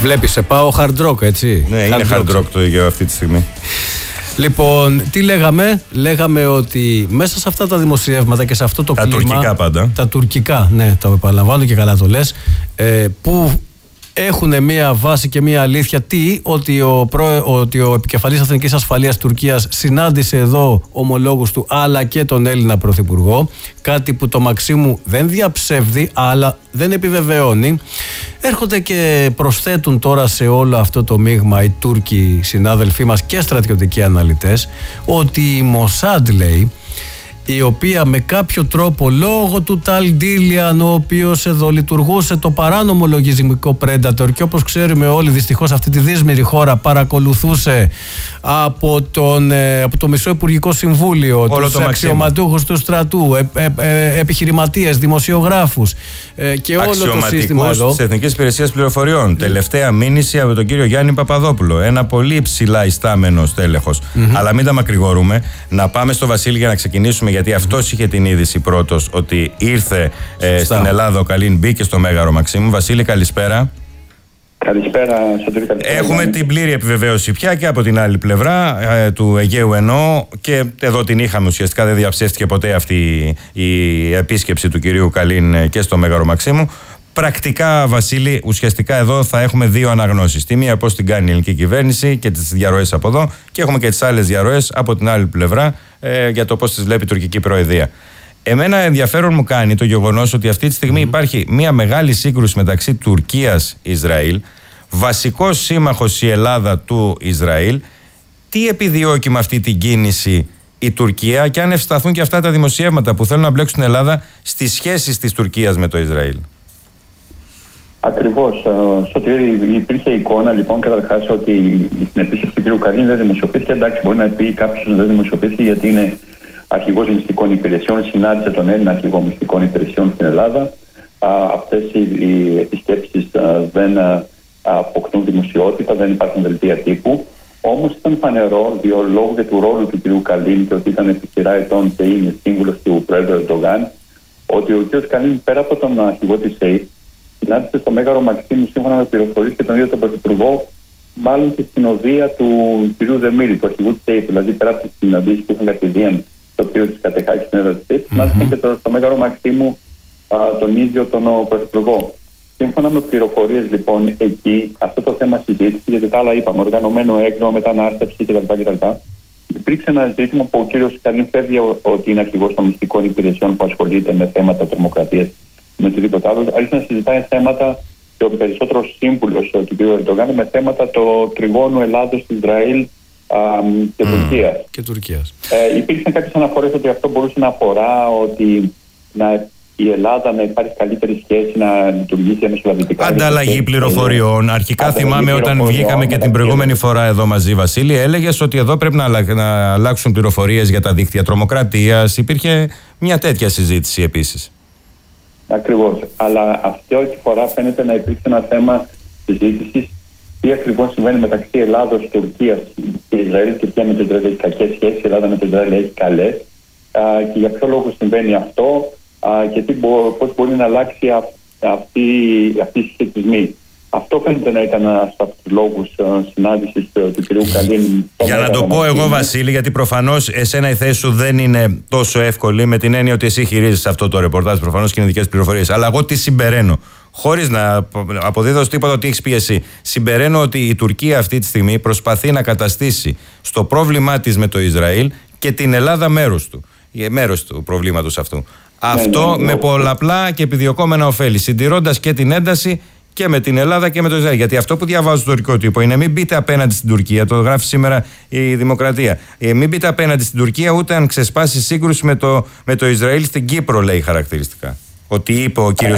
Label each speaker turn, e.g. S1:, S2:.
S1: Βλέπεις, σε πάω hard rock, έτσι.
S2: Ναι, είναι hard rock το Αιγαίο αυτή τη στιγμή.
S1: Λοιπόν, τι λέγαμε? Λέγαμε ότι μέσα σε αυτά τα δημοσιεύματα και σε αυτό το κλίμα. Τα
S2: τουρκικά πάντα.
S1: Τα τουρκικά, ναι, το επαναλαμβάνω και καλά το λες. Που έχουν μία βάση και μία αλήθεια. Ότι ο επικεφαλής Εθνικής Ασφαλείας Τουρκίας συνάντησε εδώ ομολόγους του, αλλά και τον Έλληνα Πρωθυπουργό. Κάτι που το Μαξίμου δεν διαψεύδει, αλλά δεν επιβεβαιώνει. Έρχονται και προσθέτουν τώρα σε όλο αυτό το μείγμα οι Τούρκοι συνάδελφοί μας και στρατιωτικοί αναλυτές ότι η Μοσάντ, λέει, η οποία με κάποιο τρόπο λόγω του Ταλντίλιαν, ο οποίος εδώ λειτουργούσε το παράνομο λογισμικό Predator και όπως ξέρουμε όλοι δυστυχώς αυτή τη δύσμηρη χώρα παρακολουθούσε από το Μισό Υπουργικό Συμβούλιο, τους αξιωματούχους του στρατού, επιχειρηματίες, δημοσιογράφους και όλο το σύστημα εδώ.
S2: Της Εθνικής Υπηρεσίας Πληροφοριών. Τελευταία μήνυση από τον κύριο Γιάννη Παπαδόπουλο. Ένα πολύ ψηλά ιστάμενο στέλεχος. Αλλά μην τα μακρηγορούμε. Να πάμε στο Βασίλη για να ξεκινήσουμε, γιατί αυτός είχε την είδηση πρώτος ότι ήρθε στην Ελλάδα ο Καλίν, μπήκε στο Μέγαρο Μαξίμου. Βασίλη, καλησπέρα.
S3: Καλησπέρα, Σωτήρη.
S2: Έχουμε την πλήρη επιβεβαίωση πια και από την άλλη πλευρά του Αιγαίου εννοώ, και εδώ την είχαμε ουσιαστικά, δεν διαψεύτηκε ποτέ αυτή η επίσκεψη του κυρίου Καλίν και στο Μέγαρο Μαξίμου. Πρακτικά, Βασίλη, ουσιαστικά εδώ θα έχουμε δύο αναγνώσεις. Τη μία πώς την κάνει η ελληνική κυβέρνηση και τις διαρροές από εδώ, και έχουμε και τις άλλες διαρροές από την άλλη πλευρά για το πώς τις βλέπει η τουρκική προεδρία. Εμένα ενδιαφέρον μου κάνει το γεγονός ότι αυτή τη στιγμή υπάρχει μια μεγάλη σύγκρουση μεταξύ Τουρκίας-Ισραήλ, βασικός σύμμαχος η Ελλάδα του Ισραήλ. Τι επιδιώκει με αυτή την κίνηση η Τουρκία, και αν ευσταθούν και αυτά τα δημοσιεύματα που θέλουν να μπλέξουν την Ελλάδα στις σχέσεις της Τουρκίας με το Ισραήλ?
S3: Ακριβώς. Σωτήρη, υπήρχε εικόνα λοιπόν καταρχάς ότι στην επίσκεψη του κ. Καλίν δεν δημοσιοποιήθηκε. Εντάξει, μπορεί να πει κάποιος δεν δημοσιοποιήθηκε γιατί είναι αρχηγός μυστικών υπηρεσιών, συνάντησε τον Έλληνα αρχηγό μυστικών υπηρεσιών στην Ελλάδα. Αυτές οι επισκέψεις δεν αποκτούν δημοσιότητα, δεν υπάρχουν δελτία τύπου. Όμως ήταν φανερό, λόγω και του ρόλου του κ. Καλίν και ότι ήταν επί σειρά ετών και είναι σύμβουλος του Πρόεδρου Ερντογάν, ότι ο κ. Καλίν πέρα από τον αρχηγό της ΕΕ συνάντησε στο Μέγαρο Μαξίμου, σύμφωνα με πληροφορίες, και τον ίδιο τον Πρωθυπουργό, μάλλον και στην οδεία του κ. Δεμίρη, του αρχηγού της ΕΕ. Δηλαδή, πέρα από τις συναντήσεις που είχαν κατηδίαν, το οποίο τη κατεχάσει στην έδρα της ΕΕ, συνάντησαν και στο Μέγαρο Μαξίμου τον ίδιο τον Πρωθυπουργό. Σύμφωνα με πληροφορίες, λοιπόν, εκεί αυτό το θέμα συζήτηση, γιατί τα άλλα είπαμε, οργανωμένο έγκλημα, μετανάστευση κτλ. Υπήρξε ένα ζήτημα που ο κ. Καλίν φεύγει ότι είναι αρχηγός των μυστικών υπηρεσιών που ασχολείται με θέματα τρομοκρατίας, με οτιδήποτε άλλο. Άρχισε να συζητάει θέματα, και ο περισσότερος σύμβουλος του κ. Ερντογάν, με θέματα το τριγώνου Ελλάδος-Ισραήλ και Τουρκίας. Υπήρξαν κάποιες αναφορές ότι αυτό μπορούσε να αφορά ότι η Ελλάδα να υπάρχει καλύτερη σχέση, να λειτουργήσει διαμεσολαβητικά.
S2: Ανταλλαγή πληροφοριών. Αρχικά θυμάμαι όταν βγήκαμε και την προηγούμενη φορά εδώ μαζί, Βασίλη, έλεγες ότι εδώ πρέπει να αλλάξουν πληροφορίες για τα δίκτυα τρομοκρατίας. Υπήρχε μια τέτοια συζήτηση επίσης.
S3: Ακριβώς. Αλλά αυτή τη φορά φαίνεται να υπήρξε ένα θέμα συζήτησης. Τι ακριβώς συμβαίνει μεταξύ Ελλάδος, Τουρκίας και Ισραήλ? Η Τουρκία με το Ισραήλ έχει κακές σχέσεις, η Ελλάδα με το Ισραήλ έχει καλές. Και για ποιο λόγο συμβαίνει αυτό και πώς μπορεί να αλλάξει αυτή η συσχετισμή. Αυτό φαίνεται να ήταν ένας από τους λόγους συνάντησης του κ. Καλίν.
S2: Για να το πω εγώ, Βασίλη, γιατί προφανώς εσένα η θέση σου δεν είναι τόσο εύκολη, με την έννοια ότι εσύ χειρίζεσαι αυτό το ρεπορτάζ, προφανώς και είναι δικές πληροφορίες. Αλλά εγώ τι συμπεραίνω, χωρίς να αποδίδω τίποτα ότι έχεις πει εσύ. Συμπεραίνω ότι η Τουρκία αυτή τη στιγμή προσπαθεί να καταστήσει στο πρόβλημά της με το Ισραήλ και την Ελλάδα μέρος του προβλήματος αυτού. Αυτό με πολλαπλά και επιδιωκόμενα ωφέλη, συντηρώντας και την ένταση και με την Ελλάδα και με το Ισραήλ. Γιατί αυτό που διαβάζω στο τουρκικό τύπο είναι μην μπείτε απέναντι στην Τουρκία, το γράφει σήμερα η Δημοκρατία. Μην μπείτε απέναντι στην Τουρκία ούτε αν ξεσπάσει σύγκρουση με το Ισραήλ στην Κύπρο, λέει χαρακτηριστικά. Ότι είπε ο κύριος